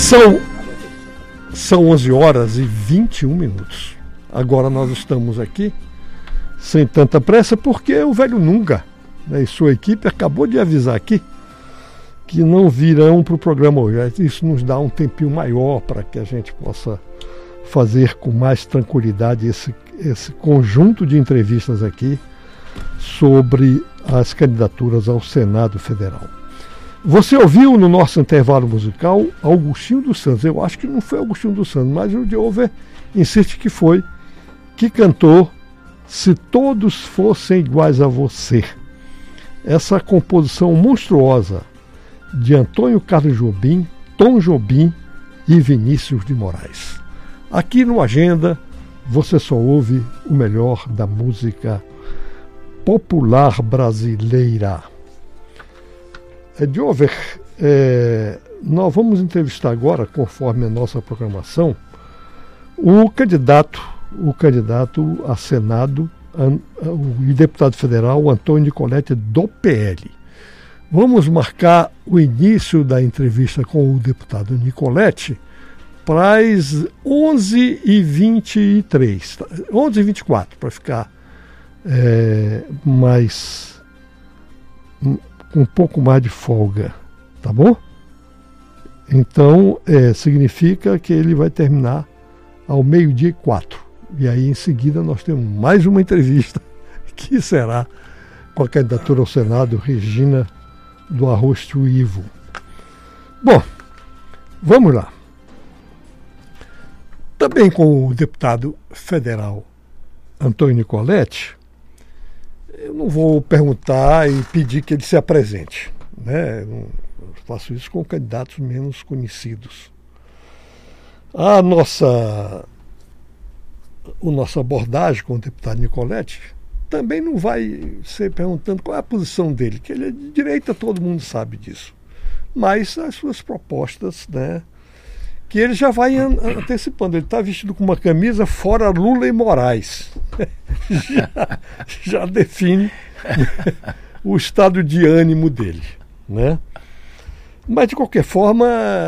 São 11 horas e 21 minutos. Agora nós estamos aqui sem tanta pressa porque o velho Nunga, né, e sua equipe acabou de avisar aqui que não virão para o programa hoje. Isso nos dá um tempinho maior para que a gente possa fazer com mais tranquilidade esse conjunto de entrevistas aqui sobre as candidaturas ao Senado Federal. Você ouviu no nosso intervalo musical Augustinho dos Santos. Eu acho que não foi Augustinho dos Santos, mas o Diover insiste que foi, que cantou Se Todos Fossem Iguais a Você. Essa composição monstruosa de Antônio Carlos Jobim, Tom Jobim e Vinícius de Moraes. Aqui no Agenda você só ouve o melhor da música popular brasileira. Diover, nós vamos entrevistar agora, conforme a nossa programação, o candidato a Senado e deputado federal Antônio Nicoletti do PL. Vamos marcar o início da entrevista com o deputado Nicoletti para as 11h23, 11h24, para ficar com um pouco mais de folga, tá bom? Então, significa que ele vai terminar ao 12h04. E aí, em seguida, nós temos mais uma entrevista, que será com a candidatura ao Senado, Regina do Arrosto Ivo. Bom, vamos lá. Também com o deputado federal Antônio Nicoletti, eu não vou perguntar e pedir que ele se apresente, né? Eu faço isso com candidatos menos conhecidos. A nossa abordagem com o deputado Nicoletti também não vai ser perguntando qual é a posição dele, que ele é de direita, todo mundo sabe disso. Mas as suas propostas, né, que ele já vai antecipando. Ele está vestido com uma camisa fora Lula e Moraes. já define o estado de ânimo dele, né? Mas, de qualquer forma,